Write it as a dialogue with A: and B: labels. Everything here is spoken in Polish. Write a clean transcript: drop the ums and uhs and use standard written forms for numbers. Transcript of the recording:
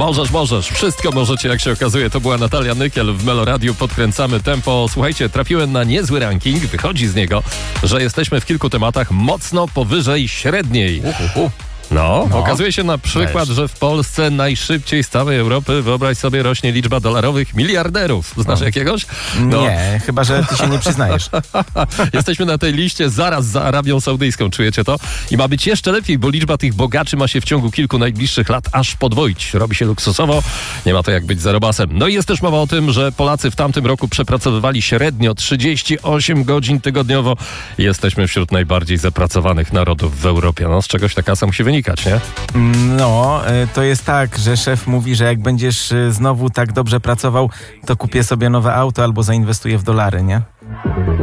A: Możesz. Wszystko możecie, jak się okazuje. To była Natalia Nykiel w Meloradiu. Podkręcamy tempo. Słuchajcie, trafiłem na niezły ranking. Wychodzi z niego, że jesteśmy w kilku tematach mocno powyżej średniej. No, okazuje się na przykład, że w Polsce najszybciej z całej Europy, wyobraź sobie, rośnie liczba dolarowych miliarderów. Znasz jakiegoś?
B: Nie, chyba że ty się nie przyznajesz.
A: Jesteśmy na tej liście zaraz za Arabią Saudyjską, czujecie to? I ma być jeszcze lepiej, bo liczba tych bogaczy ma się w ciągu kilku najbliższych lat aż podwoić. Robi się luksusowo, nie ma to jak być zarobasem. No i jest też mowa o tym, że Polacy w tamtym roku przepracowywali średnio 38 godzin tygodniowo. Jesteśmy wśród najbardziej zapracowanych narodów w Europie. No, z czegoś ta kasa musi wynikać, nie?
B: No, to jest tak, że szef mówi, że jak będziesz znowu tak dobrze pracował, to kupię sobie nowe auto albo zainwestuję w dolary, nie?